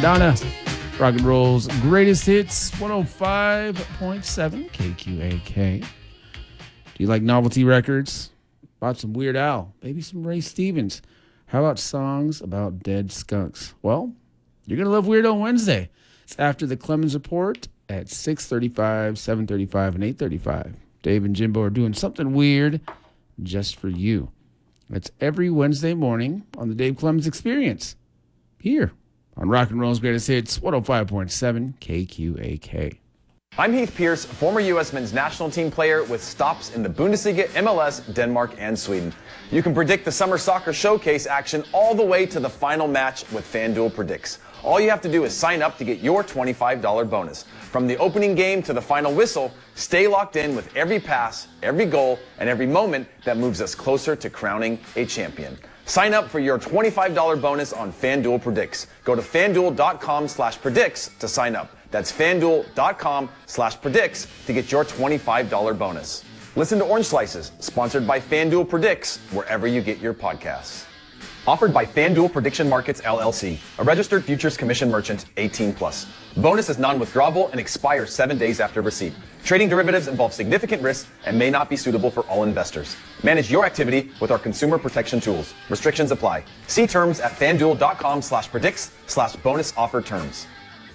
Madonna. Rock and roll's greatest hits, 105.7 KQAK. Do you like novelty records? About some Weird Al, maybe some Ray Stevens. How about songs about dead skunks? Well, you're going to love Weird Al Wednesday. It's after the Clemens Report at 6:35, 7:35, and 8:35. Dave and Jimbo are doing something weird just for you. It's every Wednesday morning on the Dave Clemens Experience. Here on Rock and Roll's Greatest Hits, 105.7 KQAK. I'm Heath Pierce, former U.S. men's national team player with stops in the Bundesliga, MLS, Denmark, and Sweden. You can predict the Summer Soccer Showcase action all the way to the final match with FanDuel Predicts. All you have to do is sign up to get your $25 bonus. From the opening game to the final whistle, stay locked in with every pass, every goal, and every moment that moves us closer to crowning a champion. Sign up for your $25 bonus on FanDuel Predicts. Go to FanDuel.com/predicts to sign up. That's FanDuel.com/predicts to get your $25 bonus. Listen to Orange Slices, sponsored by FanDuel Predicts, wherever you get your podcasts. Offered by FanDuel Prediction Markets, LLC, a registered futures commission merchant, 18+. Bonus is non-withdrawable and expires 7 days after receipt. Trading derivatives involves significant risk and may not be suitable for all investors. Manage your activity with our consumer protection tools. Restrictions apply. See terms at FanDuel.com/predicts/bonus offer terms.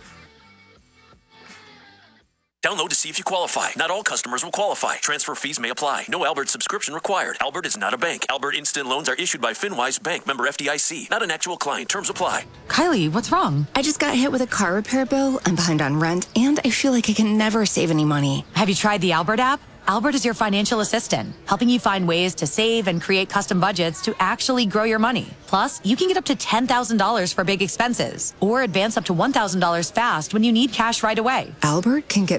Download to see if you qualify. Not all customers will qualify. Transfer fees may apply. No Albert subscription required. Albert is not a bank. Albert Instant Loans are issued by FinWise Bank, member FDIC. Not an actual client. Terms apply. Kylie, what's wrong? I just got hit with a car repair bill. I'm behind on rent, and I feel like I can never save any money. Have you tried the Albert app? Albert is your financial assistant, helping you find ways to save and create custom budgets to actually grow your money. Plus, you can get up to $10,000 for big expenses or advance up to $1,000 fast when you need cash right away. Albert can get